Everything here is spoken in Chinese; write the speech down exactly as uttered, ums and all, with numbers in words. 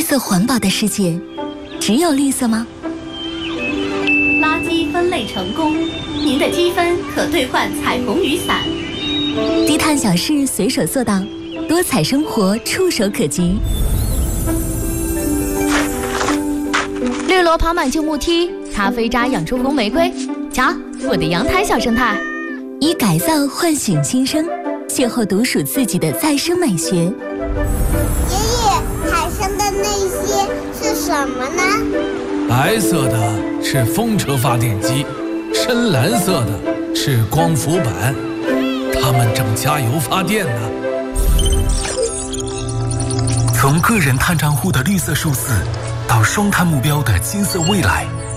色环保的世界，只有绿色吗？ 垃圾分类成功，您的积分可兑换彩虹雨伞。 低碳小事随手做到，多彩生活触手可及。 绿萝跑满旧木梯，咖啡渣养出红玫瑰。瞧，我的阳台小生态。 以改造唤醒新生，邂逅独属自己的再生美学。 爷爷，海上的那些是什么呢？ 白色的是风车发电机，深蓝色的是光伏板，它们正加油发电呢。 从个人碳账户的绿色数字，到双碳目标的金色未来。